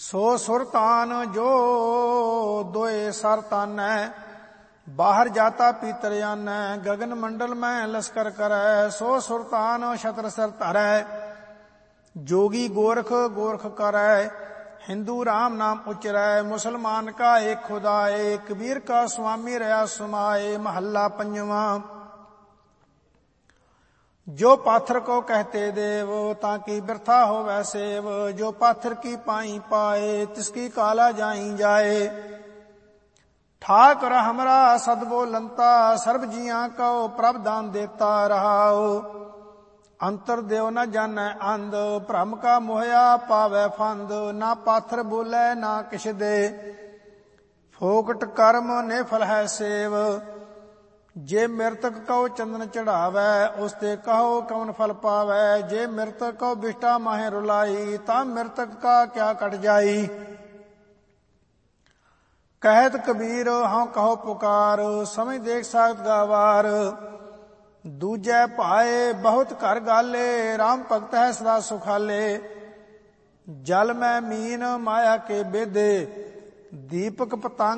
ਸੋ ਸੁਰਤਾਨ ਜੋ ਦੋਏ ਸਰ ਤਾਨੈ, ਬਾਹਰ ਜਾਤਾ ਪੀਤਰ ਆਨੈ, ਗਗਨ ਮੰਡਲ ਮੈਂ ਲਸਕਰ ਕਰੈ। ਸੋ ਸੁਰਤਾਨ ਛਤਰ ਸਿਰ ਧਰੈ, जोगी गोरख गोरख करੈ। हिंदू राम नाम उचरै, मुसलमान का एक खुदाए, कबीर का स्वामी रहा सुमाए। महला पंजवा। जो पाथर को कहते देव, ताकि बिरथा होवै सेव। जो पाथर की पाई पाए, तिसकी काला जाई जाए। ठाकर हमरा सद बोलंता, सर्ब जियां को प्रभ दान देता रहाओ। अंतर देव न जानै अंध, भ्रम का मोहया पावै फंद। ना पाथर बोलै ना किछ दे, फोकट कर्म ने फल है सेव। जे मृतक कहो चंदन चढ़ावै, उसते कहो कौन फल पावै। जे मृतक को बिष्टा माहे रुलाई, ता मृतक का क्या कट जाई। कहत कबीर हाँ कहो पुकार, समझ देख सागत गावार। दूजै भाए बहुत घर गाले, राम भगत है सदा सुखाले। जल में मीन माया के बेदे, दीपक पतंग